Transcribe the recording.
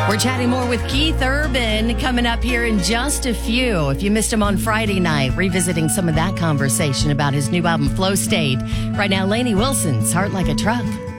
We're chatting more with Keith Urban coming up here in just a few. If you missed him on Friday night, revisiting some of that conversation about his new album, Flow State. Right now, Lainey Wilson's Heart Like a Truck.